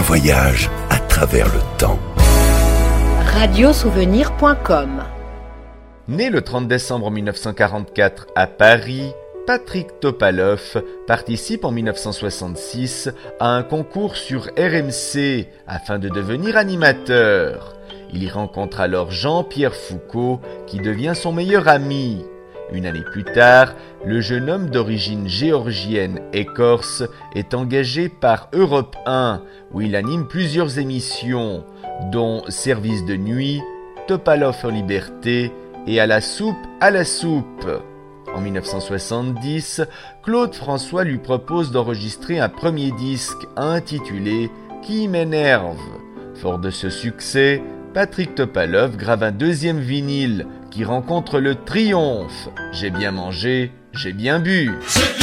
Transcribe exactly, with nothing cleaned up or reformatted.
voyage à travers le temps. radiosouvenir point com. Né le trente décembre mille neuf cent quarante-quatre à Paris, Patrick Topalov participe en mille neuf cent soixante-six à un concours sur R M C afin de devenir animateur. Il y rencontre alors Jean-Pierre Foucault qui devient son meilleur ami. Une année plus tard, le jeune homme d'origine géorgienne et corse est engagé par Europe un, où il anime plusieurs émissions, dont Service de nuit, Topalov en liberté et À la soupe, à la soupe. En mille neuf cent soixante-dix, Claude François lui propose d'enregistrer un premier disque intitulé « Qui m'énerve ». Fort de ce succès, Patrick Topalov grave un deuxième vinyle qui rencontre le triomphe. J'ai bien mangé, j'ai bien bu.